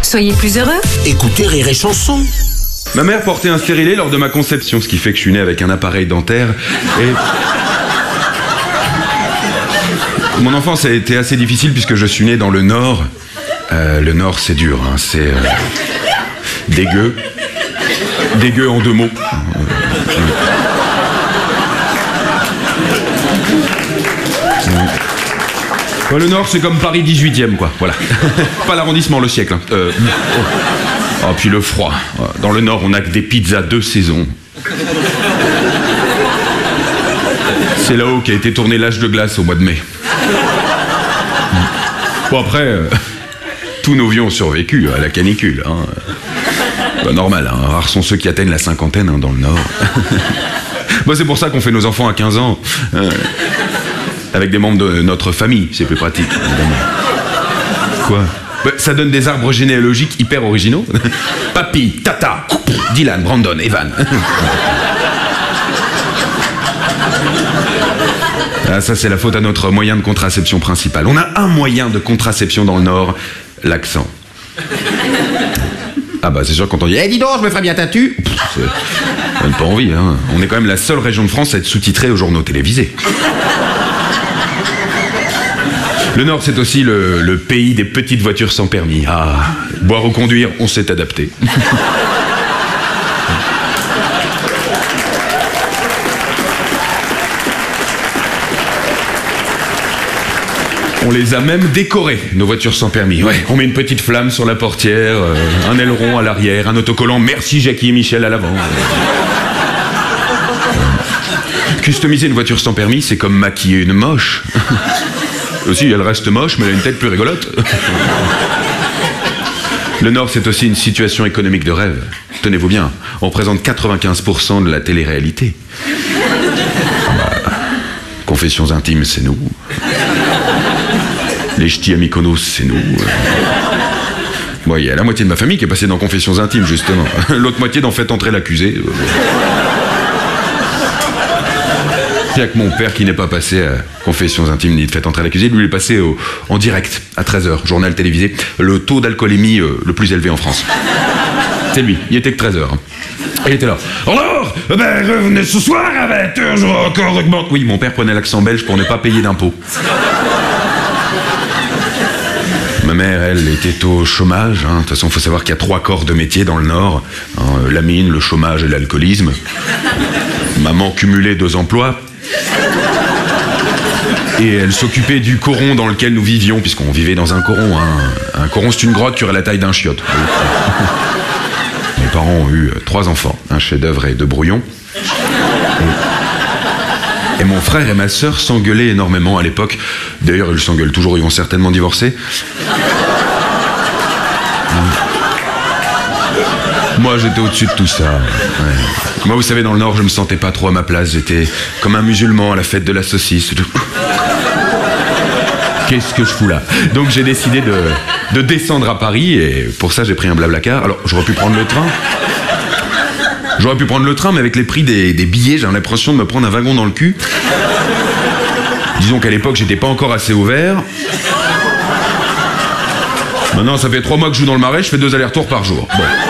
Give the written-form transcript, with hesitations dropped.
Soyez plus heureux. Écoutez Rire et Chanson. Ma mère portait un stérilet lors de ma conception, ce qui fait que je suis né avec un appareil dentaire et... Mon enfance a été assez difficile puisque je suis né dans le Nord. Le Nord, c'est dur, hein, c'est dégueu. Dégueu en 2 mots. Le Nord, c'est comme Paris 18e, quoi. Voilà. Pas l'arrondissement, le siècle. Hein. Oh, puis le froid. Dans le Nord, on n'a que des pizzas 2 saisons. C'est là-haut qu'a été tourné l'âge de glace au mois de mai. Bon, après, tous nos vieux ont survécu à la canicule. Hein. Bah, normal, hein. Rares sont ceux qui atteignent la cinquantaine, hein, dans le Nord. Bah, c'est pour ça qu'on fait nos enfants à 15 ans. Avec des membres de notre famille, c'est plus pratique, évidemment. Quoi ? Bah, ça donne des arbres généalogiques hyper originaux. Papy, Tata, Dylan, Brandon, Evan. Ah, ça, c'est la faute à notre moyen de contraception principal. On a un moyen de contraception dans le Nord, l'accent. Ah bah c'est sûr quand on dit « Eh dis donc, je me ferais bien tatu !» Ça donne pas envie, hein. On est quand même la seule région de France à être sous-titrée aux journaux télévisés. Le Nord, c'est aussi le pays des petites voitures sans permis. Ah, boire ou conduire, on s'est adapté. On les a même décorées, nos voitures sans permis. Ouais, on met une petite flamme sur la portière, un aileron à l'arrière, un autocollant « Merci Jackie et Michel » à l'avant. Customiser une voiture sans permis, c'est comme maquiller une moche. Aussi, elle reste moche, mais elle a une tête plus rigolote. Le Nord, c'est aussi une situation économique de rêve. Tenez-vous bien, on représente 95% de la télé-réalité. Confessions intimes, c'est nous. Les ch'tis à Mykonos, c'est nous. Bon, il y a la moitié de ma famille qui est passée dans Confessions intimes, justement. L'autre moitié dans Faites entrer l'accusé. Il n'y a que mon père qui n'est pas passé à Confessions intimes ni de Faites entrer l'accusé. Lui, il est passé en direct, à 13h, journal télévisé. Le taux d'alcoolémie le plus élevé en France. C'est lui, il était que 13h. Il était là. Alors, revenez ce soir à 20h, je vais encore augmenter. Oui, mon père prenait l'accent belge pour ne pas payer d'impôts. Ma mère, elle, était au chômage. Hein. De toute façon, il faut savoir qu'il y a 3 corps de métier dans le Nord. Hein, la mine, le chômage et l'alcoolisme. Maman cumulait 2 emplois. Et elle s'occupait du coron dans lequel nous vivions, puisqu'on vivait dans un coron. Hein. Un coron, c'est une grotte qui aurait la taille d'un chiotte. Mes parents ont eu 3 enfants, un chef-d'œuvre et 2 brouillons. Et mon frère et ma sœur s'engueulaient énormément à l'époque. D'ailleurs, ils s'engueulent toujours, ils vont certainement divorcer. Moi, j'étais au-dessus de tout ça. Ouais. Moi, vous savez, dans le Nord, je me sentais pas trop à ma place. J'étais comme un musulman à la fête de la saucisse. Qu'est-ce que je fous là? Donc j'ai décidé de descendre à Paris, et pour ça, j'ai pris un Blablacar. Alors, j'aurais pu prendre le train. Mais avec les prix des billets, j'ai l'impression de me prendre un wagon dans le cul. Disons qu'à l'époque, j'étais pas encore assez ouvert. Maintenant, ça fait 3 mois que je joue dans le Marais, je fais 2 allers-retours par jour. Bon.